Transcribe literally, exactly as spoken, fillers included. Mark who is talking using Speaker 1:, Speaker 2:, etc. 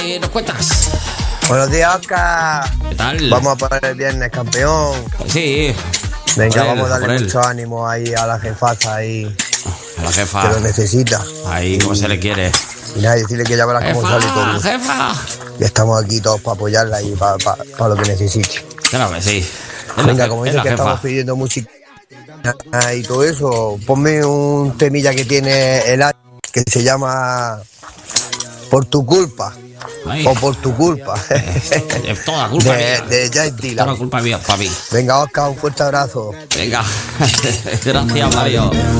Speaker 1: ¿Qué nos cuentas?
Speaker 2: Buenos días, Oscar.
Speaker 1: ¿Qué tal?
Speaker 2: Vamos a poner el viernes, campeón.
Speaker 1: Pues sí.
Speaker 2: Venga,
Speaker 1: Por él,
Speaker 2: vamos a darle
Speaker 1: por él.
Speaker 2: mucho ánimo ahí a la jefaza ahí,
Speaker 1: A la jefa.
Speaker 2: que lo necesita.
Speaker 1: Ahí, como se le quiere.
Speaker 2: Y nada, decirle que ya verás cómo sale
Speaker 1: Jefa,
Speaker 2: todo.
Speaker 1: jefa.
Speaker 2: Y estamos aquí todos para apoyarla y para pa, pa lo que necesite.
Speaker 1: Claro que sí. Es la
Speaker 2: Venga,
Speaker 1: je-
Speaker 2: como
Speaker 1: es
Speaker 2: dices
Speaker 1: la
Speaker 2: que
Speaker 1: jefa.
Speaker 2: estamos pidiendo música y todo eso, ponme un temilla que tiene el A- que se llama Por tu culpa.
Speaker 1: Ay,
Speaker 2: O por tu culpa.
Speaker 1: es, es toda culpa
Speaker 2: de,
Speaker 1: mía.
Speaker 2: de Jay Dilla.
Speaker 1: Toda culpa mía para mí.
Speaker 2: Venga, Oscar, un fuerte abrazo.
Speaker 1: Venga. Gracias, Mario.